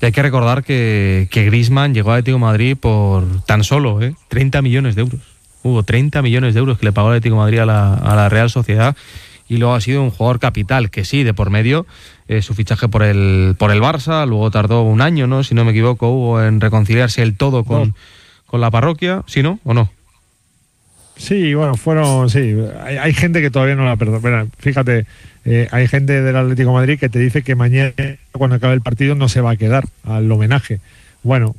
Y hay que recordar que Griezmann llegó a Atlético de Madrid por tan solo 30 millones de euros. Hubo 30 millones de euros que le pagó el Atlético de Madrid a la Real Sociedad, y luego ha sido un jugador capital, que sí, de por medio, su fichaje por el Barça, luego tardó un año, ¿no?, si no me equivoco, Hugo, en reconciliarse el todo con la parroquia, ¿sí, no? ¿O no? Sí, bueno, sí, hay gente que todavía no la perdona. Fíjate, hay gente del Atlético de Madrid que te dice que mañana, cuando acabe el partido, no se va a quedar al homenaje. Bueno,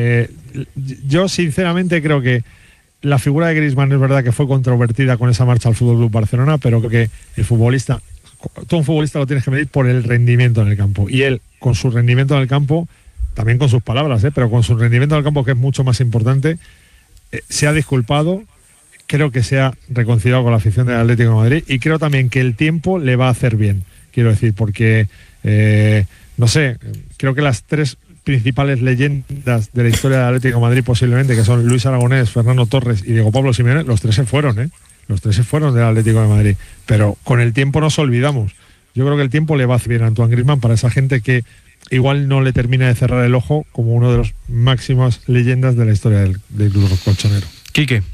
yo sinceramente creo que la figura de Griezmann es verdad que fue controvertida con esa marcha al Fútbol Club Barcelona, pero creo que todo un futbolista lo tienes que medir por el rendimiento en el campo. Y él, con su rendimiento en el campo, también con sus palabras, pero con su rendimiento en el campo, que es mucho más importante, se ha disculpado. Creo que se ha reconciliado con la afición del Atlético de Madrid, y creo también que el tiempo le va a hacer bien, quiero decir, porque no sé, creo que las tres principales leyendas de la historia del Atlético de Madrid, posiblemente, que son Luis Aragonés, Fernando Torres y Diego Pablo Simeone, los tres se fueron, los tres se fueron del Atlético de Madrid, pero con el tiempo nos olvidamos. Yo creo que el tiempo le va a hacer bien a Antoine Griezmann, para esa gente que igual no le termina de cerrar el ojo como uno de los máximas leyendas de la historia del club colchonero. Quique.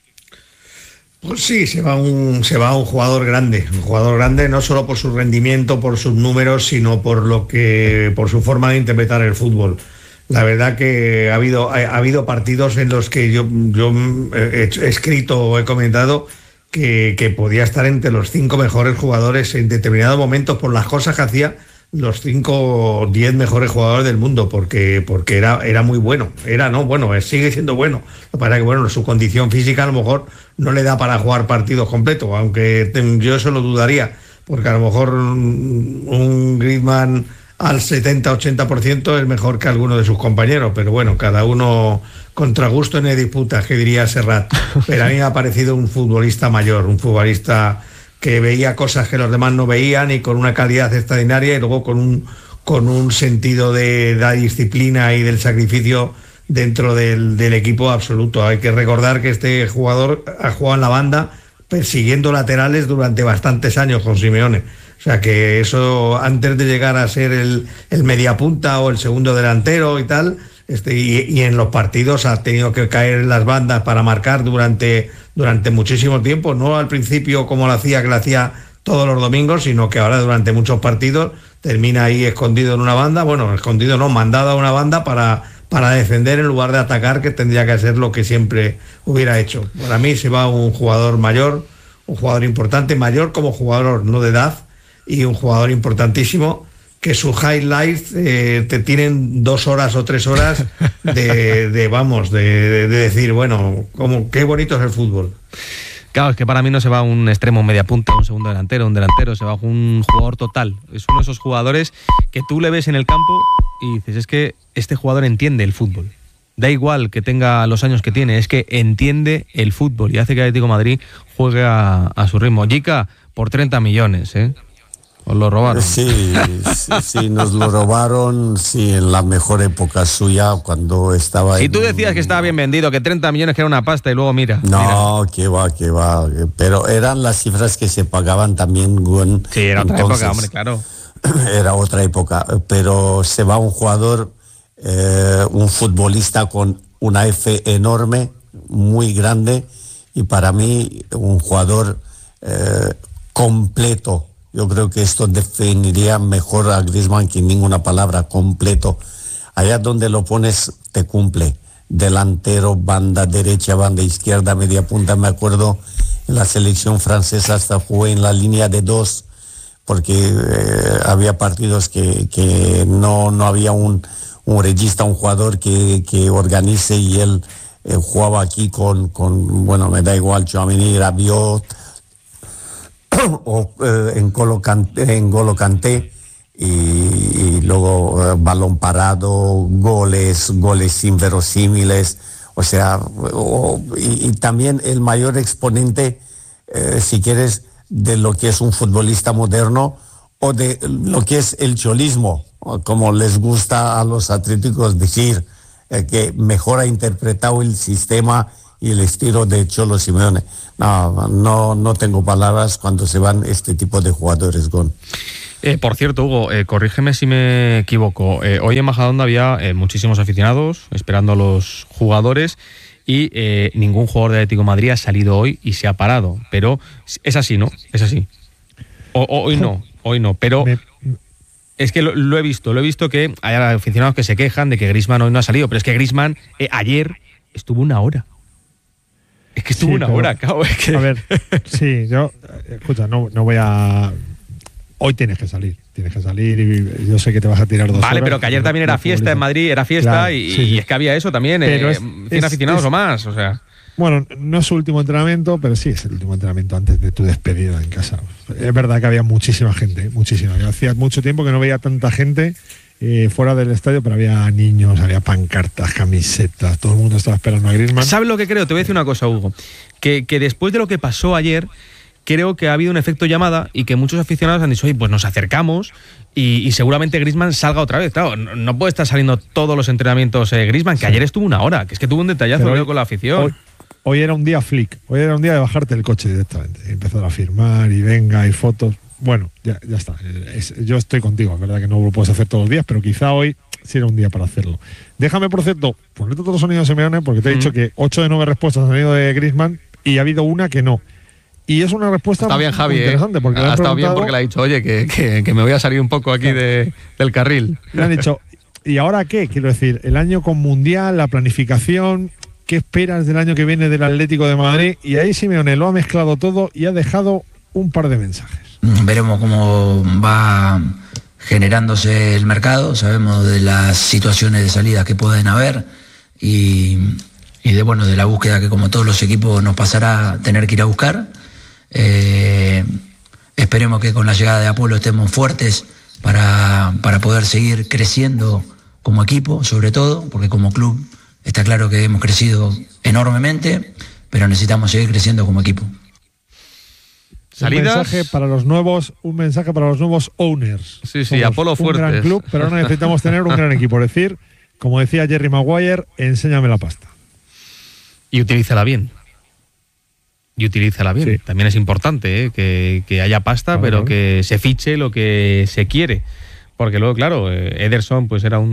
Pues sí, se va un jugador grande no solo por su rendimiento, por sus números, sino por su forma de interpretar el fútbol. La verdad que ha habido partidos en los que yo he escrito o he comentado que podía estar entre los 5 mejores jugadores en determinados momentos, por las cosas que hacía, los 5 o 10 mejores jugadores del mundo, porque era muy bueno. Sigue siendo bueno. Lo que pasa es que su condición física a lo mejor no le da para jugar partidos completos, aunque yo eso lo dudaría, porque a lo mejor un Griezmann al 70-80% es mejor que alguno de sus compañeros, pero bueno, cada uno contra gusto no hay disputas, que diría Serrat. Pero a mí me ha parecido un futbolista mayor, un futbolista que veía cosas que los demás no veían, y con una calidad extraordinaria, y luego con un sentido de la disciplina y del sacrificio dentro del equipo absoluto. Hay que recordar que este jugador ha jugado en la banda persiguiendo laterales durante bastantes años con Simeone. O sea que eso, antes de llegar a ser el mediapunta o el segundo delantero y tal, y en los partidos ha tenido que caer en las bandas para marcar durante muchísimo tiempo, no al principio como lo hacía todos los domingos, sino que ahora durante muchos partidos termina ahí escondido en una banda, mandado a una banda para defender en lugar de atacar, que tendría que ser lo que siempre hubiera hecho. Para mí se va un jugador mayor, un jugador importante, mayor como jugador, no de edad, y un jugador importantísimo, que sus highlights te tienen 2 horas o 3 horas de decir, qué bonito es el fútbol. Claro, es que para mí no se va un extremo, media punta, un segundo delantero, un delantero, se va un jugador total. Es uno de esos jugadores que tú le ves en el campo y dices, es que este jugador entiende el fútbol. Da igual que tenga los años que tiene, es que entiende el fútbol y hace que el Atlético de Madrid juegue a su ritmo. Jica, por 30 millones, ¿os lo robaron? Sí, nos lo robaron, sí, en la mejor época suya, cuando estaba... Y tú decías que estaba bien vendido, que 30 millones que era una pasta, y luego mira. No, que va. Pero eran las cifras que se pagaban también. Sí, era otra época, hombre, claro. Era otra época, pero se va un jugador, un futbolista con una F enorme, muy grande, y para mí un jugador completo. Yo creo que esto definiría mejor a Griezmann que ninguna palabra, completo. Allá donde lo pones te cumple. Delantero, banda derecha, banda izquierda, media punta. Me acuerdo en la selección francesa hasta jugué en la línea de 2, porque había partidos que no había un regista, un jugador que organice, y él jugaba aquí con me da igual, Tchouaméni, Rabiot, o en N'Golo Kanté, y luego balón parado, goles inverosímiles, o sea, y también el mayor exponente, si quieres, de lo que es un futbolista moderno, o de lo que es el cholismo, como les gusta a los atléticos decir, que mejor ha interpretado el sistema y el estilo de Cholo Simeone. No tengo palabras cuando se van este tipo de jugadores, Gon. Por cierto, Hugo, corrígeme si me equivoco. Hoy en Majadahonda había muchísimos aficionados esperando a los jugadores y ningún jugador de Atlético de Madrid ha salido hoy y se ha parado. Pero es así, ¿no? Es así. Hoy no. Pero es que lo he visto que hay aficionados que se quejan de que Griezmann hoy no ha salido. Pero es que Griezmann ayer estuvo una hora. Es que estuvo una hora, claro. Es que... A ver, sí, yo, escucha, no voy a... Hoy tienes que salir y yo sé que te vas a tirar 2 horas. Vale, pero que ayer también era fiesta en Madrid, era fiesta, claro, y es que había eso también, 100 aficionados o más, o sea... Bueno, no es su último entrenamiento, pero sí es el último entrenamiento antes de tu despedida en casa. Es verdad que había muchísima gente, muchísima. Yo hacía mucho tiempo que no veía tanta gente fuera del estadio, pero había niños, había pancartas, camisetas, todo el mundo estaba esperando a Griezmann. ¿Sabes lo que creo? Te voy a decir una cosa, Hugo. Que después de lo que pasó ayer, creo que ha habido un efecto llamada y que muchos aficionados han dicho, oye, pues nos acercamos y seguramente Griezmann salga otra vez. Claro, no puede estar saliendo todos los entrenamientos Griezmann, que ayer estuvo una hora, que es que tuvo un detallazo con la afición. Hoy era un día flick, hoy era un día de bajarte el coche directamente, y empezar a firmar y venga, y fotos. Bueno, ya está. Yo estoy contigo, es verdad que no lo puedes hacer todos los días, pero quizá hoy sí era un día para hacerlo. Déjame, por cierto, ponerte todos los sonidos, Simeone, porque te he dicho que 8 de 9 respuestas han venido de Griezmann y ha habido una que no. Y es una respuesta está bien, Javi, interesante. Porque ha estado bien porque le ha dicho, oye, que me voy a salir un poco aquí del carril. Le han dicho, ¿y ahora qué? Quiero decir, el año con Mundial, la planificación, ¿qué esperas del año que viene del Atlético de Madrid? Y ahí Simeone lo ha mezclado todo y ha dejado un par de mensajes. Veremos cómo va generándose el mercado, sabemos de las situaciones de salida que pueden haber y de la búsqueda que como todos los equipos nos pasará a tener que ir a buscar. Esperemos que con la llegada de Apolo estemos fuertes para poder seguir creciendo como equipo, sobre todo, porque como club está claro que hemos crecido enormemente, pero necesitamos seguir creciendo como equipo. ¿Salidas? Un mensaje para los nuevos owners. Sí, Apolo fuertes. Un gran club, pero ahora necesitamos tener un gran equipo. Es decir, como decía Jerry Maguire, enséñame la pasta. Y utilízala bien. Sí. También es importante que haya pasta, pero que se fiche lo que se quiere. Porque luego, claro, Ederson pues era un